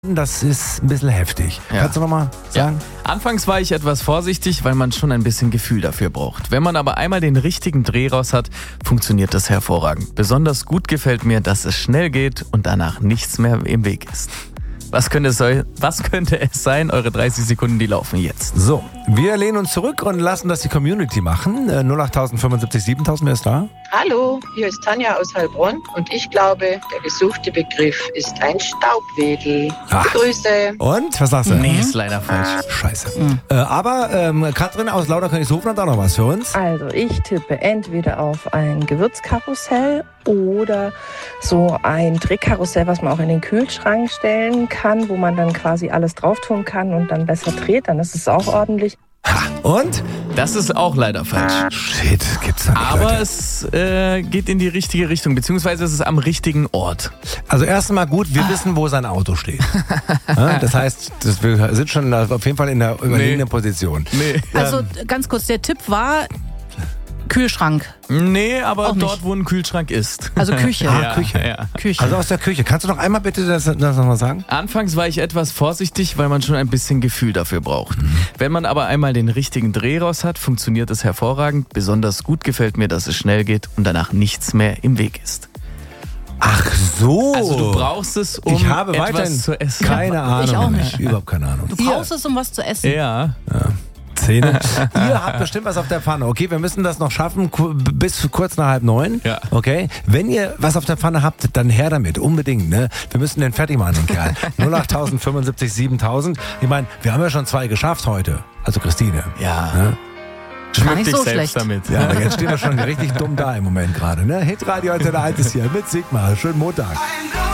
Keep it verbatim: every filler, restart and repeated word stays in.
Das ist ein bisschen heftig. Ja. Kannst du nochmal sagen? Ja. Anfangs war ich etwas vorsichtig, weil man schon ein bisschen Gefühl dafür braucht. Wenn man aber einmal den richtigen Dreh raus hat, funktioniert das hervorragend. Besonders gut gefällt mir, dass es schnell geht und danach nichts mehr im Weg ist. Was könnte es, was könnte es sein? Eure dreißig Sekunden, die laufen jetzt. So, wir lehnen uns zurück und lassen das die Community machen. Äh, null acht fünfundsiebzig siebentausend, wer ist da? Hallo, hier ist Tanja aus Heilbronn und ich glaube, der gesuchte Begriff ist ein Staubwedel. Ach. Grüße. Und? Was sagst du? Nee, ist leider falsch. Scheiße. Mhm. Äh, aber ähm, Katrin aus Lauterkönigshofen hat auch noch was für uns. Also ich tippe entweder auf ein Gewürzkarussell oder so ein Drehkarussell, was man auch in den Kühlschrank stellen kann, wo man dann quasi alles drauf tun kann und dann besser dreht, dann ist es auch ordentlich. Ha, und? Das ist auch leider falsch. Shit, gibt's da nicht, Aber Leute. es äh, geht in die richtige Richtung, beziehungsweise es ist am richtigen Ort. Also erst einmal gut, wir wissen, wo sein Auto steht. Ja, das heißt, das, wir sind schon auf jeden Fall in der überlegenen Nee. Position. Nee. Also ganz kurz, der Tipp war Kühlschrank, Nee, aber Auch nicht. dort, wo ein Kühlschrank ist. also Küche. Ah, Küche. Ja. Küche. Also aus der Küche. Kannst du noch einmal bitte das, das nochmal sagen? Anfangs war ich etwas vorsichtig, weil man schon ein bisschen Gefühl dafür braucht. Wenn man aber einmal den richtigen Dreh raus hat, funktioniert es hervorragend. Besonders gut gefällt mir, dass es schnell geht und danach nichts mehr im Weg ist. Ach so. Also du brauchst es, um ich habe etwas weiterhin zu essen. keine Ahnung. ich auch mehr. nicht. Überhaupt keine Ahnung. Du brauchst es, um was zu essen. Ja. Zähne. Ihr habt bestimmt was auf der Pfanne. Okay, wir müssen das noch schaffen ku- bis kurz nach halb neun. Ja. Okay. Wenn ihr was auf der Pfanne habt, dann her damit. Unbedingt. Ne? Wir müssen den fertig machen, den Kerl. null acht fünfundsiebzig siebentausend. Ich meine, wir haben ja schon zwei geschafft heute. Also Christine. Ja. Ne? Gar nicht dich so selbst schlecht. damit. Ja, aber jetzt stehen wir schon richtig dumm da im Moment gerade. Ne? Hitradio Antenne eins ist hier mit Sigmar. Schönen Montag. I know